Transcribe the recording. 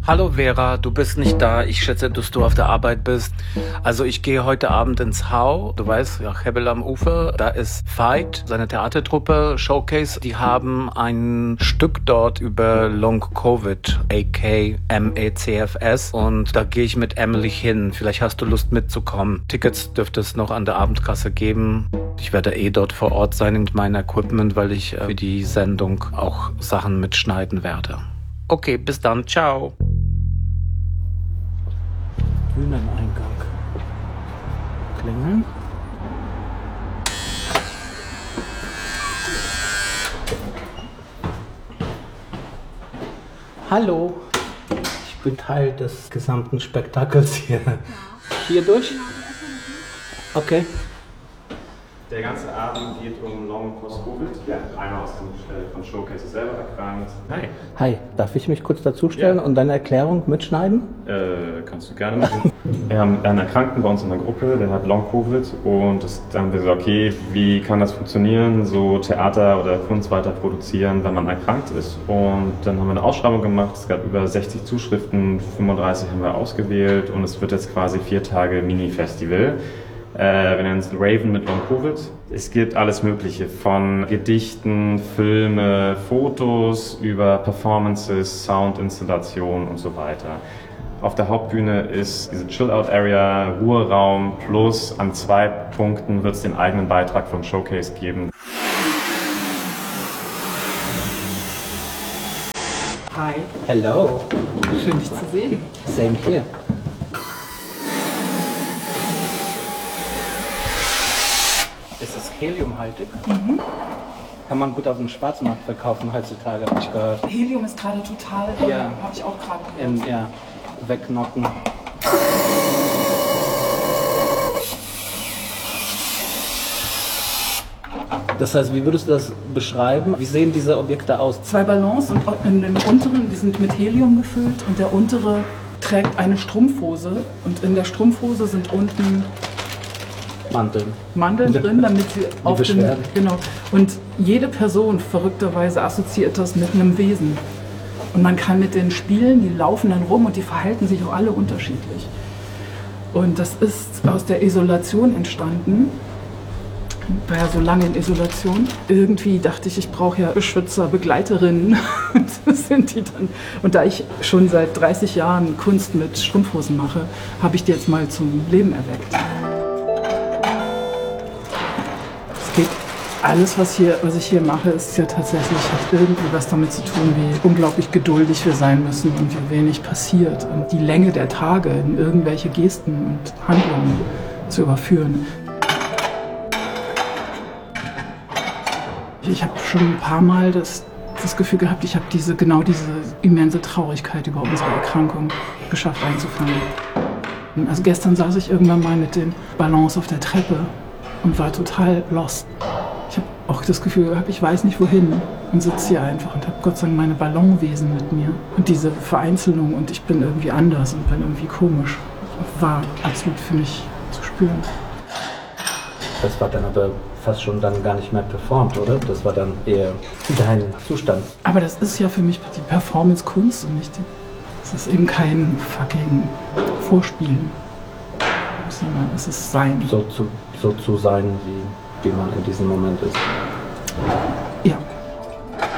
Hallo Vera, du bist nicht da. Ich schätze, dass du auf der Arbeit bist. Also ich gehe heute Abend ins Hau. Du weißt, ja, Hebel am Ufer. Da ist Veit, seine Theatertruppe, Showcase. Die haben ein Stück dort über Long Covid, aka MECFS. Und da gehe ich mit Emily hin. Vielleicht hast du Lust mitzukommen. Tickets dürfte es noch an der Abendkasse geben. Ich werde dort vor Ort sein mit meinem Equipment, weil ich für die Sendung auch Sachen mitschneiden werde. Okay, bis dann. Ciao. Bühneneingang. Klingeln. Hallo. Ich bin Teil des gesamten Spektakels hier. Ja. Hier durch? Okay. Der ganze Abend geht um Long Post-Covid. Ja, einer aus dem von Showcase selber erkrankt. Hi. Hi, darf ich mich kurz dazustellen und deine Erklärung mitschneiden? Kannst du gerne machen. Wir haben einen Erkrankten bei uns in der Gruppe, der hat Long Covid und dann haben wir gesagt, okay, wie kann das funktionieren, so Theater oder Kunst weiter produzieren, wenn man erkrankt ist. Und dann haben wir eine Ausschreibung gemacht, es gab über 60 Zuschriften, 35 haben wir ausgewählt und es wird jetzt quasi 4 Tage Mini-Festival. Wir nennen es Raven mit Long Covid. Es gibt alles Mögliche, von Gedichten, Filme, Fotos, über Performances, Soundinstallationen und so weiter. Auf der Hauptbühne ist diese Chill-Out-Area, Ruheraum, plus an 2 Punkten wird es den eigenen Beitrag vom Showcase geben. Hi. Hello. Schön, dich zu sehen. Same here. Ist es heliumhaltig? Mhm. Kann man gut auf dem Schwarzmarkt verkaufen heutzutage, habe ich gehört. Helium ist gerade total, ja. Habe ich auch gerade gehört. Ja, wegknocken. Das heißt, wie würdest du das beschreiben? Wie sehen diese Objekte aus? 2 Ballons und in dem unteren, die sind mit Helium gefüllt und der untere trägt eine Strumpfhose und in der Strumpfhose sind unten Mandeln drin, damit sie auf den, genau. Und jede Person verrückterweise assoziiert das mit einem Wesen. Und man kann mit denen spielen, die laufen dann rum und die verhalten sich auch alle unterschiedlich. Und das ist aus der Isolation entstanden. Ich war ja so lange in Isolation. Irgendwie dachte ich, ich brauche ja Beschützer, Begleiterinnen. Das sind die dann. Und da ich schon seit 30 Jahren Kunst mit Strumpfhosen mache, habe ich die jetzt mal zum Leben erweckt. Alles, was ich hier mache, ist ja tatsächlich, hat irgendwie was damit zu tun, wie unglaublich geduldig wir sein müssen und wie wenig passiert. Und die Länge der Tage in irgendwelche Gesten und Handlungen zu überführen. Ich habe schon ein paar Mal das Gefühl gehabt, ich habe diese immense Traurigkeit über unsere Erkrankung geschafft einzufangen. Also gestern saß ich irgendwann mal mit den Ballons auf der Treppe und war total lost. Ich habe auch das Gefühl gehabt, ich weiß nicht wohin und sitze hier einfach und habe Gott sei Dank meine Ballonwesen mit mir. Und diese Vereinzelung und ich bin irgendwie anders und bin irgendwie komisch, war absolut für mich zu spüren. Das war dann aber fast schon dann gar nicht mehr performt, oder? Das war dann eher dein Zustand. Aber das ist ja für mich die Performance-Kunst und nicht es ist eben kein fucking Vorspielen, sondern es ist Sein. So zu sein, wie man in diesem Moment ist.